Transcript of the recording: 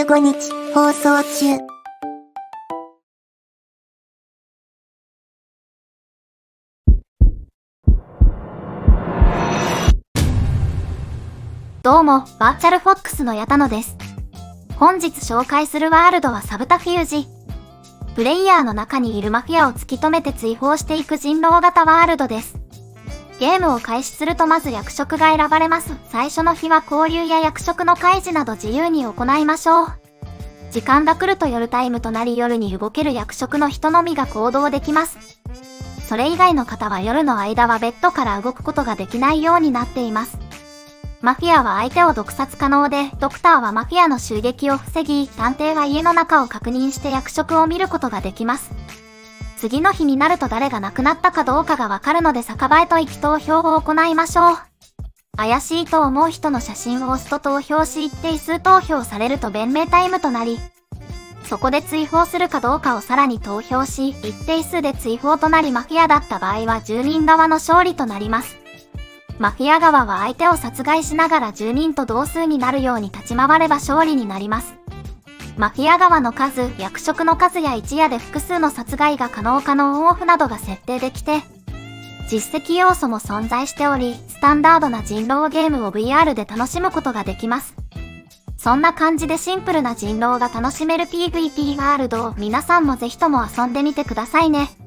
15日放送中。 どうも、バーチャルフォックスの矢田野です。本日紹介するワールドはサブタフュージ。プレイヤーの中にいるマフィアを突き止めて追放していく人狼型ワールドです。ゲームを開始するとまず役職が選ばれます。最初の日は交流や役職の開示など自由に行いましょう。時間が来ると夜タイムとなり夜に動ける役職の人のみが行動できます。それ以外の方は夜の間はベッドから動くことができないようになっています。マフィアは相手を毒殺可能で、ドクターはマフィアの襲撃を防ぎ、探偵は家の中を確認して役職を見ることができます。次の日になると誰が亡くなったかどうかがわかるので酒場へと行き投票を行いましょう。怪しいと思う人の写真を押すと投票し一定数投票されると弁明タイムとなり、そこで追放するかどうかをさらに投票し、一定数で追放となりマフィアだった場合は住人側の勝利となります。マフィア側は相手を殺害しながら住人と同数になるように立ち回れば勝利になります。マフィア側の数、役職の数や一夜で複数の殺害が可能かのオンオフなどが設定できて、実績要素も存在しており、スタンダードな人狼ゲームを VR で楽しむことができます。そんな感じでシンプルな人狼が楽しめる PVP ワールドを皆さんもぜひとも遊んでみてくださいね。